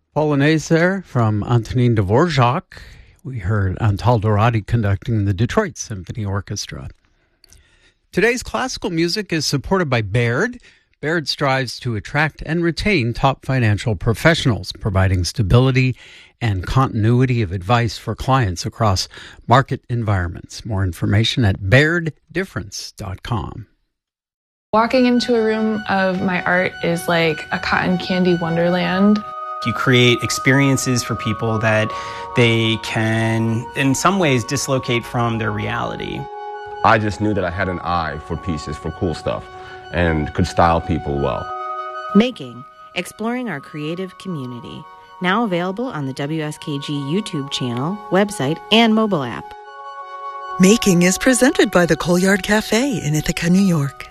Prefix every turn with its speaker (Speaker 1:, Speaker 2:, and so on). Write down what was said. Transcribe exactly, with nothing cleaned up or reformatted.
Speaker 1: Polonaise there from Antonin Dvorak. We heard Antal Dorati conducting the Detroit Symphony Orchestra. Today's classical music is supported by Baird. Baird strives to attract and retain top financial professionals, providing stability and continuity of advice for clients across market environments. More information at baird difference dot com.
Speaker 2: Walking into a room of my art is like a cotton candy wonderland.
Speaker 3: You create experiences for people that they can, in some ways, dislocate from their reality.
Speaker 4: I just knew that I had an eye for pieces, for cool stuff, and could style people well.
Speaker 5: Making, exploring our creative community. Now available on the W S K G YouTube channel, website, and mobile app.
Speaker 6: Making is presented by the Coalyard Cafe in Ithaca, New York.